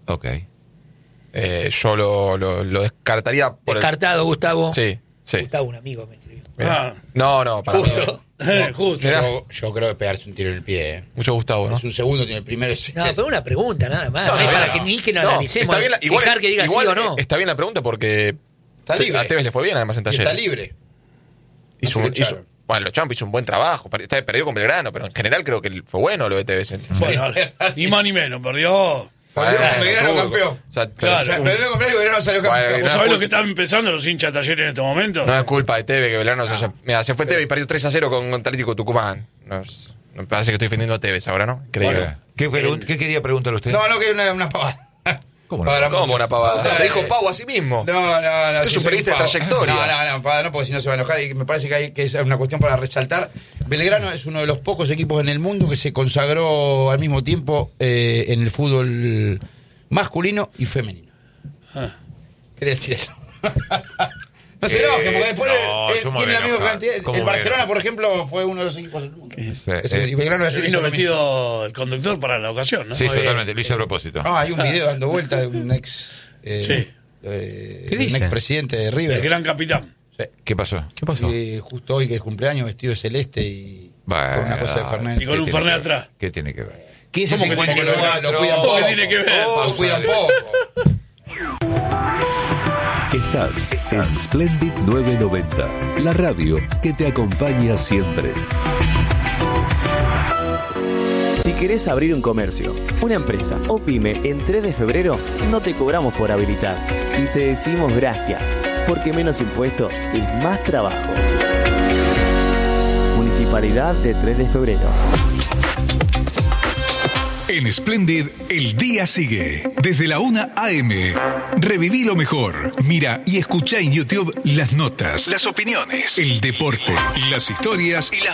Ok. Yo lo descartaría por Descartado, Gustavo. Sí. Gustavo, un amigo me escribió. No, para mí. Justo. Yo creo que pegarse un tiro en el pie. Mucho Gustavo, ¿no? Es un segundo, tiene el primero. No, pero una pregunta nada más. No, No, es para no. que ni que nos No, analicemos. está bien igual, Dejar que diga igual sí o no. está bien la pregunta porque Está libre. a Tevez le fue bien además en Y Talleres. está libre. Bueno, los Champions hizo un buen trabajo. Perdió con Belgrano, pero en general creo que fue bueno lo de Tevez. Bueno, ni más ni menos, perdió. Perdió con Belgrano campeón. O sea, Claro. O sea, perdió con Belgrano y Belgrano salió campeón. Bueno, ¿Vos no, sabés lo que están pensando los hinchas de Talleres en este momento? No es culpa de Tevez que Belgrano se haya... Mira, se fue Tevez y perdió 3-0 con Atlético Tucumán. No, me parece que estoy defendiendo a Tevez ahora, ¿no? Increíble. ¿Qué quería preguntarle usted? No, que una pavada. ¿Cómo no? Para ¿Cómo muchos. una pavada? No, Se dijo Pau a sí mismo. No. Usted es un soy periodista de pavo. trayectoria. No, pavada no, porque si no se va a enojar. Y me parece que es una cuestión para resaltar. Belgrano es uno de los pocos equipos en el mundo que se consagró al mismo tiempo en el fútbol masculino y femenino. Quería decir eso. No se enoje, porque después yo me voy tiene a la misma enojar. cantidad. ¿Cómo El voy a Barcelona, enojar? por ejemplo, fue uno de los equipos del mundo. Sí, Y Belgrano Se decir vino eso mismo. vestido el conductor para la ocasión, ¿no? Sí, Muy bien. totalmente, lo hice a propósito. Hay un video dando vuelta de un ex Sí. ¿Qué un dice? expresidente de El River. gran capitán. ¿Qué pasó? ¿Qué pasó? Justo hoy que es cumpleaños, vestido de celeste y Bueno, con una cosa de Fernández. Y con un ¿qué tiene Fernet que ver? atrás. ¿Qué tiene que ver? ¿Cómo que tiene que ver? Lo cuidan ¿Cómo que poco. tiene que ver? Lo cuidan poco. Estás en Splendid 990, la radio que te acompaña siempre. Si querés abrir un comercio, una empresa o pyme en 3 de febrero, no te cobramos por habilitar. Y te decimos gracias, porque menos impuestos es más trabajo. Municipalidad de 3 de febrero. En Splendid, el día sigue. Desde la 1 a.m. Reviví lo mejor. Mira y escucha en YouTube las notas, las opiniones, el deporte, las historias y las